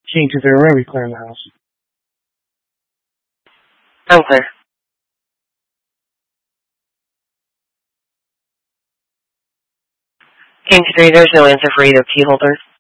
King 2-3, we're going to be clearing the house. I'm clear. King 3, there's no answer for either key holder.